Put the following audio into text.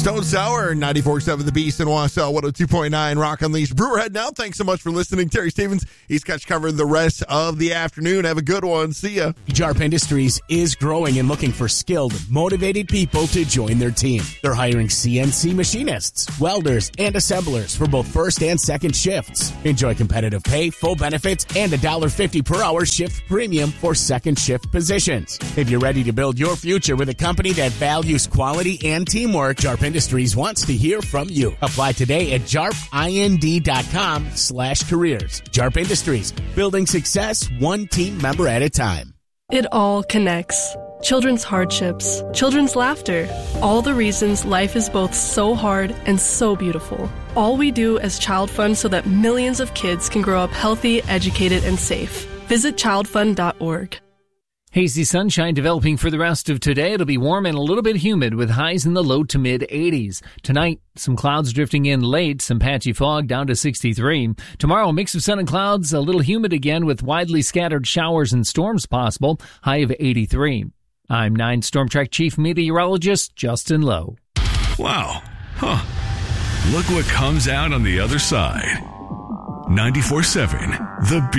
Stone Sour, 94.7 The Beast, and Wausau, 102.9 Rock Unleashed. Brewer head now. Thanks so much for listening. Terry Stevens, he's got you covered the rest of the afternoon. Have a good one. See ya. JARP Industries is growing and looking for skilled, motivated people to join their team. They're hiring CNC machinists, welders, and assemblers for both first and second shifts. Enjoy competitive pay, full benefits, and $1.50 per hour shift premium for second shift positions. If you're ready to build your future with a company that values quality and teamwork, JARP Industries wants to hear from you. Apply today at jarpind.com/careers. JARP Industries, building success one team member at a time. It all connects. Children's hardships, children's laughter, all the reasons life is both so hard and so beautiful. All we do as Child Fund so that millions of kids can grow up healthy, educated, and safe. Visit childfund.org. Hazy sunshine developing for the rest of today. It'll be warm and a little bit humid with highs in the low to mid 80s. Tonight, some clouds drifting in late, some patchy fog down to 63. Tomorrow, a mix of sun and clouds, a little humid again with widely scattered showers and storms possible, high of 83. I'm 9 Storm Track Chief Meteorologist Justin Lowe. Wow. Huh. Look what comes out on the other side. 94.7 The Beast.